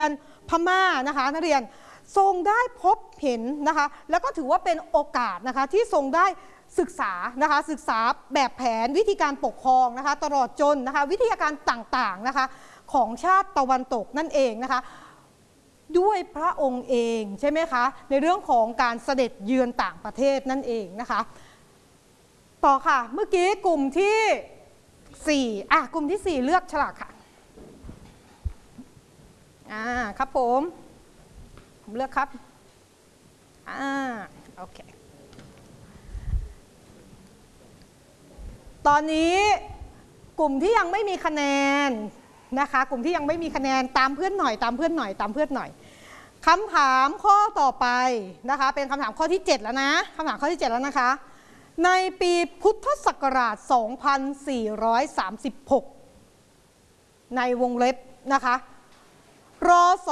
พม่านะคะนักเรียนทรงได้พบเห็นนะคะแล้วก็ถือว่าเป็นโอกาสนะคะที่ทรงได้ศึกษานะคะศึกษาแบบแผนวิธีการปกครองนะคะตลอดจนนะคะวิทยาการต่างๆนะคะของชาติตะวันตกนั่นเองนะคะด้วยพระองค์เองใช่ไหมคะในเรื่องของการเสด็จเยือนต่างประเทศนั่นเองนะคะต่อค่ะเมื่อกี้กลุ่มที่4กลุ่มที่4เลือกฉลากค่ะครับผมเลือกครับโอเคตอนนี้กลุ่มที่ยังไม่มีคะแนนนะคะกลุ่มที่ยังไม่มีคะแนนตามเพื่อนหน่อยตามเพื่อนหน่อยตามเพื่อนหน่อยคำถามข้อต่อไปนะคะเป็นคำถามข้อที่7แล้วนะคำถามข้อที่7แล้วนะคะในปีพุทธศักราช 2436 ในวงเล็บนะคะรศ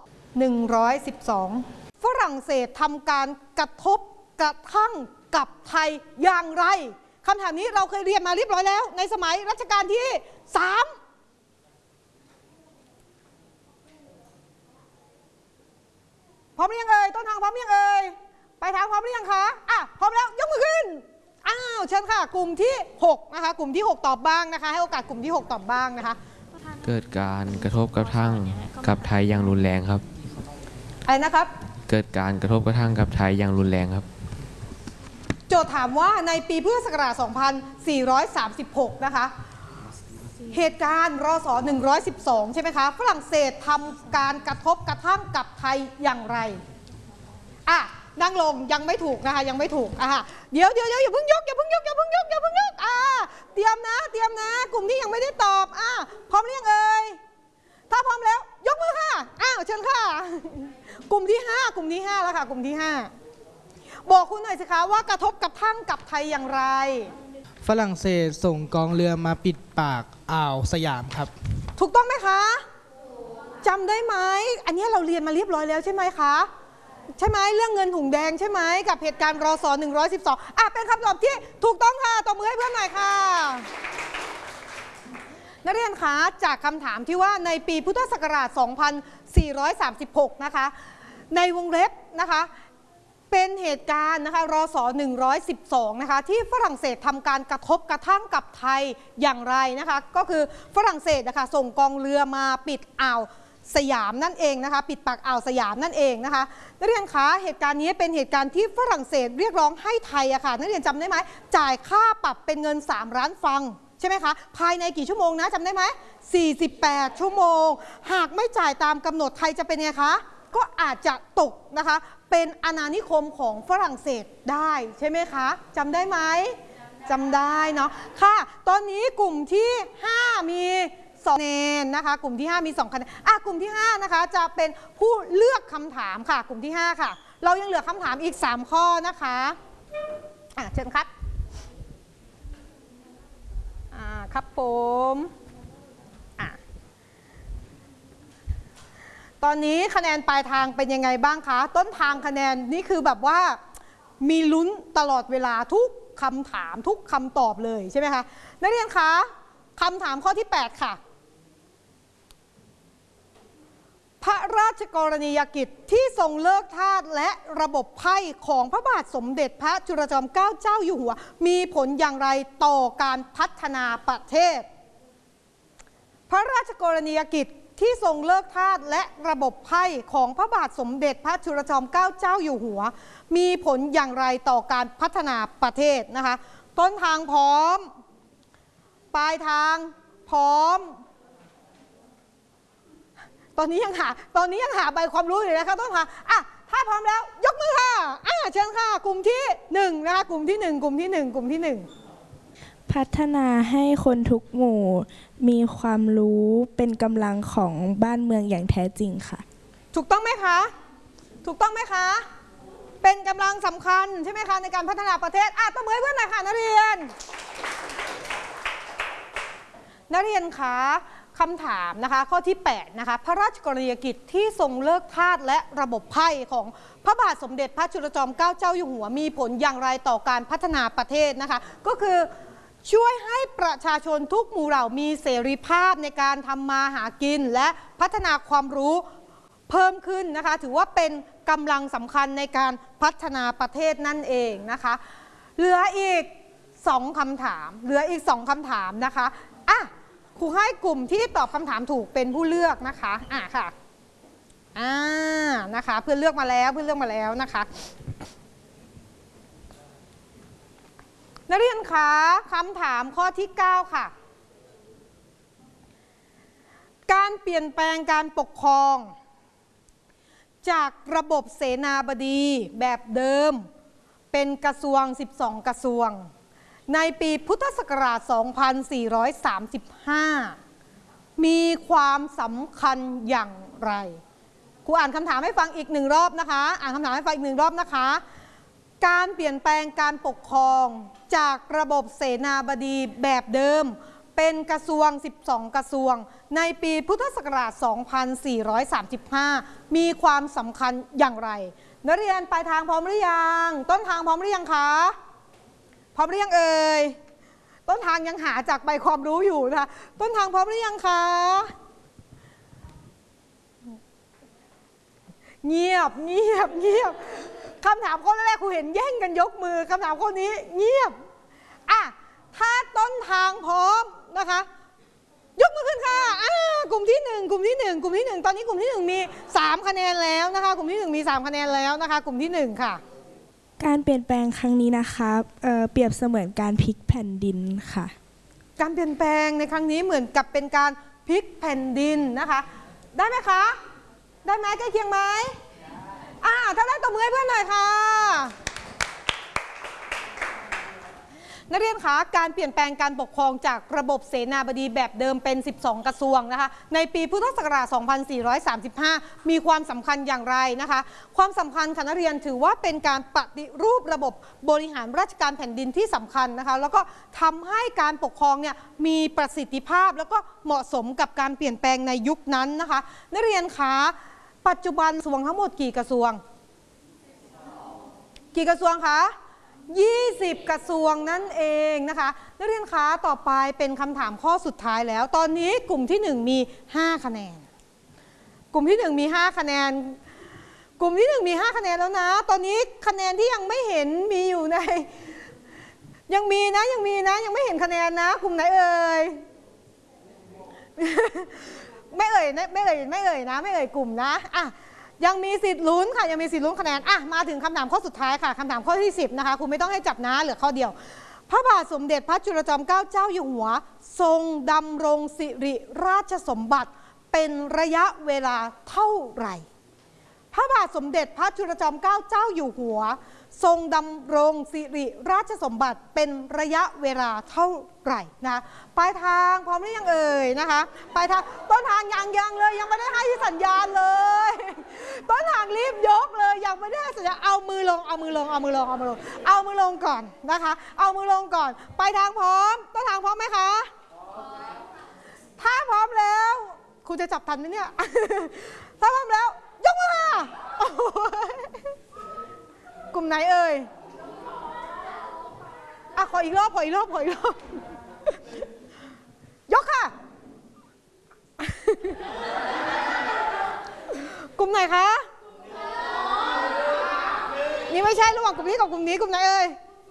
112ฝรั่งเศสทำการกระทบกระทั่งกับไทยอย่างไรคำถามนี้เราเคยเรียนมาเรียบร้อยแล้วในสมัยรัชกาลที่3พร้อมหรือยังเอ่ยต้นทางพร้อมหรือยังเอ่ยไปทางพร้อมหรือยังคะพร้อมแล้วยกมือขึ้นเชิญค่ะกลุ่มที่6นะคะกลุ่มที่6ตอบบ้างนะคะให้โอกาสกลุ่มที่6ตอบบ้างนะคะเกิดการกระทบกระทั่งกับไทยอย่างรุนแรงครับอะไรนะครับเกิดการกระทบกระทั่งกับไทยอย่างรุนแรงครับโจทย์ถามว่าในปีพุทธศักราช 2436 นะคะเหตุการณ์รศ112 ใช่ไหมคะฝรั่งเศสทำการกระทบกระทั่งกับไทยอย่างไรนั่งลงยังไม่ถูกนะคะยังไม่ถูกเดี๋ยวอย่าเพิ่งยกอย่าเพิ่งยกเตรียมนะกลุ่มที่ยังไม่ได้ตอบพร้อมหรือยังเอ่ยถ้าพร้อมแล้วยกมือค่ะเชิญค่ะกลุ่มที่5แล้วค่ะกลุ่มที่5บอกคุณหน่อยสิคะว่ากระทบกระทั่งกับไทยอย่างไรฝรั่งเศสส่งกองเรือมาปิดปากอ่าวสยามครับถูกต้องไหมคะจำได้ไหมอันนี้เราเรียนมาเรียบร้อยแล้วใช่ไหมคะใช่ไหมเรื่องเงินถุงแดงใช่ไหมกับเหตุการณ์รศ112เป็นคำตอบที่ถูกต้องค่ะตบมือให้เพื่อนหน่อยค่ะนักเรียนคะจากคำถามที่ว่าในปีพุทธศักราช 2436 นะคะในวงเล็บนะคะเป็นเหตุการณ์นะคะรศ112 นะคะที่ฝรั่งเศสทำการกระทบกระทั่งกับไทยอย่างไรนะคะก็คือฝรั่งเศสนะคะส่งกองเรือมาปิดอ่าวสยามนั่นเองนะคะปิดปากอ่าวสยามนั่นเองนะคะนักเรียนคะเหตุการณ์นี้เป็นเหตุการณ์ที่ฝรั่งเศสเรียกร้องให้ไทยค่ะนักเรียนจำได้ไหมจ่ายค่าปรับเป็นเงิน3 ล้านฟรังใช่ไหมคะภายในกี่ชั่วโมงนะจำได้ไหม48 ชั่วโมงหากไม่จ่ายตามกำหนดไทยจะเป็นไงคะก็อาจจะตกนะคะเป็นอาณานิคมของฝรั่งเศสได้ใช่ไหมคะจำได้ไหมจำได้เนาะค่ะตอนนี้กลุ่มที่5มี2 คะแนนนะคะกลุ่มที่5มี2 คะแนนกลุ่มที่5นะคะจะเป็นผู้เลือกคำถามค่ะกลุ่มที่5ค่ะเรายังเหลือคำถามอีก3 ข้อนะคะเชิญครับครับผมตอนนี้คะแนนปลายทางเป็นยังไงบ้างคะต้นทางคะแนนนี่คือแบบว่ามีลุ้นตลอดเวลาทุกคำถามทุกคำตอบเลยใช่ไหมคะนักเรียนคะคำถามข้อที่8ค่ะพระราชกรณียกิจที่ทรงเลิกทาสและระบบไพ่ของพระบาทสมเด็จพระจุลจอมเกล้าเจ้าอยู่หัวมีผลอย่างไรต่อการพัฒนาประเทศพระราชกรณียกิจที่ทรงเลิกทาสและระบบไพ่ของพระบาทสมเด็จพระจุลจอมเกล้าเจ้าอยู่หัวมีผลอย่างไรต่อการพัฒนาประเทศนะคะต้นทางพร้อมปลายทางพร้อมตอนนี้ยังหาใบความรู้อยู่นะคะต้นทางถ้าพร้อมแล้วยกมือค่ะเชิญค่ะกลุ่มที่1นะคะกลุ่มที่1 พัฒนาให้คนทุกหมู่มีความรู้เป็นกำลังของบ้านเมืองอย่างแท้จริงค่ะถูกต้องไหมคะถูกต้องไหมคะเป็นกำลังสำคัญใช่ไหมคะในการพัฒนาประเทศตบมือให้เพื่อนหน่อยค่ะนักเรียนคะคำถามนะคะข้อที่8นะคะพระราชกรณียกิจที่ทรงเลิกทาสและระบบไพ่ของพระบาทสมเด็จพระจุลจอมเกล้าเจ้าอยู่หัวมีผลอย่างไรต่อการพัฒนาประเทศนะคะก็คือช่วยให้ประชาชนทุกหมู่เหล่ามีเสรีภาพในการทำมาหากินและพัฒนาความรู้เพิ่มขึ้นนะคะถือว่าเป็นกำลังสำคัญในการพัฒนาประเทศนั่นเองนะคะเหลืออีก2คำถามนะคะอ่ะครูให้กลุ่มที่ตอบคำถามถูกเป็นผู้เลือกนะคะค่ะนะคะเพื่อนเลือกมาแล้วนะคะนักเรียนคะคำถามข้อที่9ค่ะการเปลี่ยนแปลงการปกครองจากระบบเสนาบดีแบบเดิมเป็นกระทรวง12กระทรวงในปีพุทธศักราช 2435 มีความสำคัญอย่างไรครูอ่านคำถามให้ฟังอีก1 รอบนะคะการเปลี่ยนแปลงการปกครองจากระบบเสนาบดีแบบเดิมเป็นกระทรวง12กระทรวงในปีพุทธศักราช 2435 มีความสำคัญอย่างไรนักเรียนปลายทางพร้อมหรือยังต้นทางพร้อมหรือยังคะพร้อมหรือยังเอ่ยต้นทางยังหาจากใบความรู้อยู่นะคะต้นทางพร้อมหรือยังคะเงียบคำถามข้อแรกครูเห็นแย่งกันยกมือคำถามข้อนี้เงียบถ้าต้นทางพร้อมนะคะยกมือขึ้นค่ะกลุ่มที่1ตอนนี้กลุ่มที่1มี3คะแนนแล้วนะคะกลุ่มที่1มี3คะแนนแล้วนะคะกลุ่มที่1ค่ะการเปลี่ยนแปลงครั้งนี้นะคะเปรียบเสมือนการพลิกแผ่นดินค่ะการเปลี่ยนแปลงในครั้งนี้เหมือนกับเป็นการพลิกแผ่นดินนะคะได้ไหมคะได้ไหมใกล้เคียงไหมถ้าได้ตบมือให้เพื่อนหน่อยค่ะนักเรียนคะการเปลี่ยนแปลงการปกครองจากระบบเสนาบดีแบบเดิมเป็น12กระทรวงนะคะในปีพุทธศักราช 2435 มีความสำคัญอย่างไรนะคะความสำคัญค่ะนักเรียนถือว่าเป็นการปฏิรูประบบบริหารราชการแผ่นดินที่สำคัญนะคะแล้วก็ทำให้การปกครองเนี่ยมีประสิทธิภาพแล้วก็เหมาะสมกับการเปลี่ยนแปลงในยุคนั้นนะคะนักเรียนคะปัจจุบันกระทรวงทั้งหมดกี่กระทรวงคะ20 กระทรวงนั่นเองนะคะนักเรียนคะต่อไปเป็นคำถามข้อสุดท้ายแล้วตอนนี้กลุ่มที่1มี5คะแนนกลุ่มที่1มี5คะแนนแล้วนะตอนนี้คะแนนที่ยังไม่เห็นมีอยู่ในยังมีนะยังไม่เห็นคะแนนนะกลุ่มไหนเอ่ยไม่เอ่ยกลุ่มนะยังมีสิทธิ์ลุ้นค่ะยังมีสิทธิ์ลุ้นคะแนนมาถึงคำถามข้อสุดท้ายค่ะคำถามข้อที่10นะคะคุณไม่ต้องให้จับนะเหลือข้อเดียวพระบาทสมเด็จพระจุลจอมเกล้าเจ้าอยู่หัวทรงดำรงสิริราชสมบัติเป็นระยะเวลาเท่าไหร่พระบาทสมเด็จพระจุลจอมเกล้าเจ้าอยู่หัวทรงดำรงสิริราชสมบัติเป็นระยะเวลาเท่าไหร่นะปลายทางพร้อมหรือยังเอ่ยนะคะปลายทางต้นทางยังเลยยังไม่ได้ให้สัญญาณเลยต้นทางรีบยกเลยยังไม่ได้ให้สัญญาณเอามือลงก่อนนะคะเอามือลงก่อนปลายทางพร้อมต้นทางพร้อมไหมคะถ้าพร้อมแล้วคุณจะจับทันไหมเนี่ยถ้าพร้อมแล้วยกมือค่ะกลุ่มไหนเอ่ยขออีกรอบยกค่ะกลุ่มไหนคะนี่ไม่ใช่ระหว่างกลุ่มนี้กับกลุ่มนี้กลุ่มไหนเอ่ย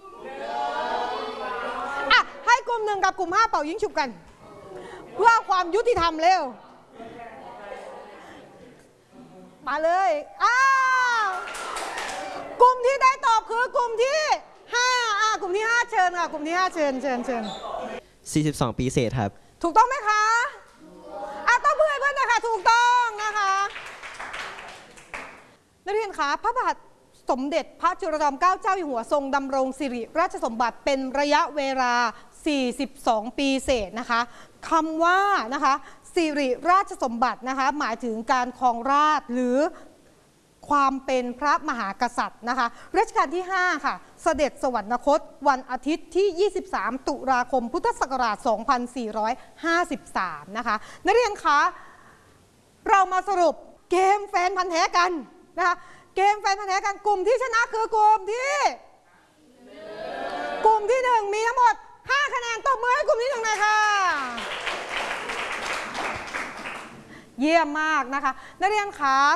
ให้กลุ่ม1กับกลุ่ม5เป่ายิงฉุบกันเพื่อความยุติธรรมเร็วมาเลยกลุ่มที่ได้ตอบคือกลุ่มที่5กลุ่มที่5เชิญค่ะกลุ่มที่5เชิญ 42 ปีเศษครับถูกต้องไหมคะต้องเพื่อนนะคะถูกต้องนะคะนักเรียนคะพระบาทสมเด็จพระจุลจอมเกล้าเจ้าอยู่หัวทรงดำรงสิริราชสมบัติเป็นระยะเวลา42 ปีเศษนะคะคำว่านะคะสิริราชสมบัตินะคะหมายถึงการครองราชย์หรือความเป็นพระมหากษัตริย์นะคะรัชกาลที่5ค่ะเสด็จสวรรคตวันอาทิตย์ที่23ตุลาคมพุทธศักราช 2453นะคะนักเรียนคะเรามาสรุปเกมแฟนพันธุ์แท้กันนะคะเกมแฟนพันธุ์แท้กันกลุ่มที่ชนะคือกลุ่มที่1มีทั้งหมด5คะแนนตบมือให้กลุ่มที่1หน่อยค่ะเยี่ยมมากนะคะนักเรียนคะ